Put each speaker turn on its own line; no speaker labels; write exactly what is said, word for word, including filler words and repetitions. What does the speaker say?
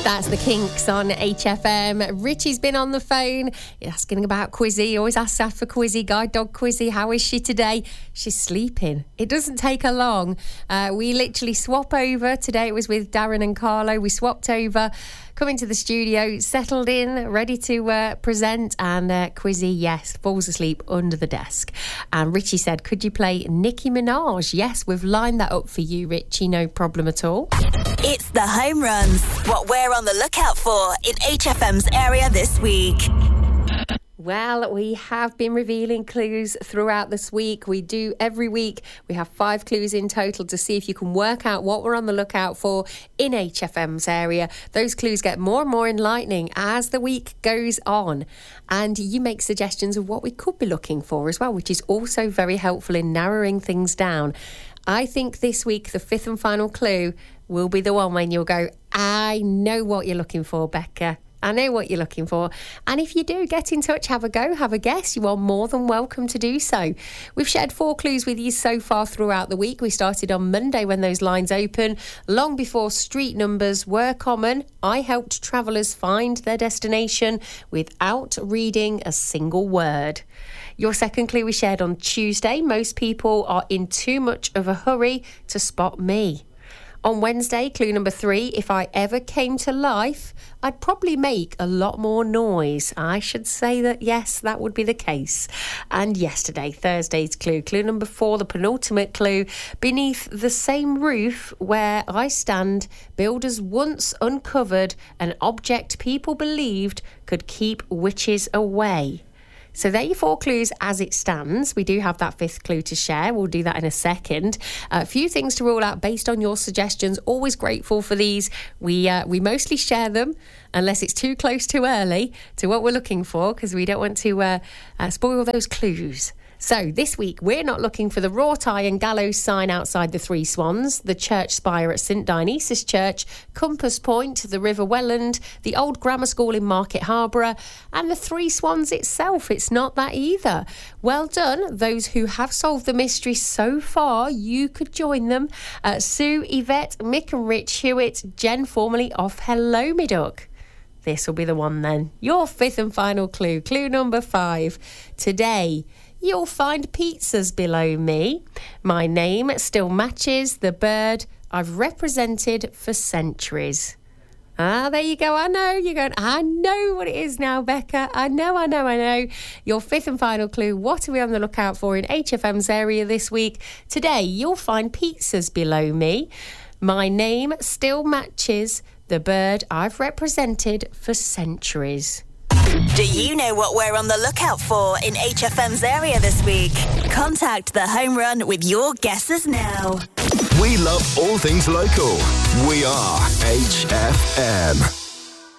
That's the Kinks on H F M. Richie's been on the phone asking about Quizzy. He always asks after Quizzy, guide dog Quizzy. How is she today? She's sleeping. It doesn't take her long. Uh, we literally swap over. Today it was with Darren and Carlo. We swapped over, come into the studio, settled in, ready to uh, present. And uh, Quizzy, yes, falls asleep under the desk. And Richie said, could you play Nicki Minaj? Yes, we've lined that up for you, Richie. No problem at all.
It's the home runs. What we're on the lookout for in H F M's area this week.
Well, we have been revealing clues throughout this week. We do every week. We have five clues in total to see if you can work out what we're on the lookout for in H F M's area. Those clues get more and more enlightening as the week goes on. And you make suggestions of what we could be looking for as well, which is also very helpful in narrowing things down. I think this week the fifth and final clue will be the one when you'll go, I know what you're looking for, Becca. I know what you're looking for. And if you do, get in touch, have a go, have a guess. You are more than welcome to do so. We've shared four clues with you so far throughout the week. We started on Monday when those lines open. Long before street numbers were common, I helped travellers find their destination without reading a single word. Your second clue we shared on Tuesday. Most people are in too much of a hurry to spot me. On Wednesday, clue number three, if I ever came to life, I'd probably make a lot more noise. I should say that, yes, that would be the case. And yesterday, Thursday's clue, clue number four, the penultimate clue, beneath the same roof where I stand, builders once uncovered an object people believed could keep witches away. So there are your four clues as it stands. We do have that fifth clue to share. We'll do that in a second. A uh, few things to rule out based on your suggestions. Always grateful for these. We uh, we mostly share them unless it's too close too early to what we're looking for, because we don't want to uh, uh, spoil those clues. So this week, we're not looking for the wrought iron gallows sign outside the Three Swans, the church spire at St Dionysus Church, Compass Point, the River Welland, the old grammar school in Market Harborough, and the Three Swans itself. It's not that either. Well done, those who have solved the mystery so far. You could join them. Uh, Sue, Yvette, Mick and Rich Hewitt, Jen formerly of Hello Me Duck. This will be the one then. Your fifth and final clue, clue number five. Today, you'll find pizzas below me. My name still matches the bird I've represented for centuries. Ah, there you go. I know. You're going, I know what it is now, Becca. I know, I know, I know. Your fifth and final clue. What are we on the lookout for in H F M's area this week? Today, you'll find pizzas below me. My name still matches the bird I've represented for centuries.
Do you know what we're on the lookout for in H F M's area this week? Contact the Home Run with your guesses now.
We love all things local. We are H F M.